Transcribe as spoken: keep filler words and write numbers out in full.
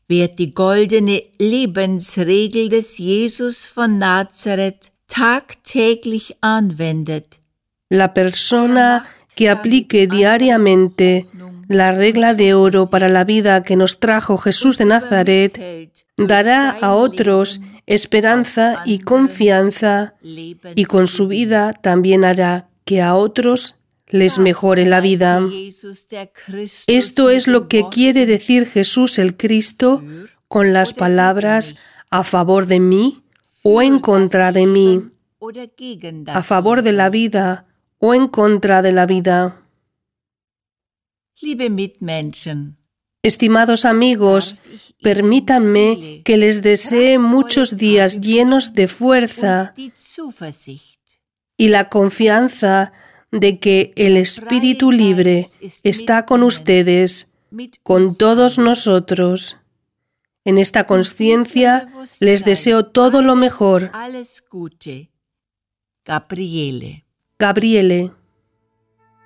Wer die goldene Lebensregel des Jesus von Nazareth tagtäglich anwendet, la persona que aplique diariamente la regla de oro para la vida que nos trajo Jesús de Nazaret, dará a otros esperanza y confianza, y con su vida también hará que a otros les mejore la vida. Esto es lo que quiere decir Jesús el Cristo con las palabras a favor de mí o en contra de mí, a favor de la vida o en contra de la vida. Estimados amigos, permítanme que les desee muchos días llenos de fuerza y la confianza de que el Espíritu libre está con ustedes, con todos nosotros. En esta conciencia les deseo todo lo mejor. Gabriele. Gabriele.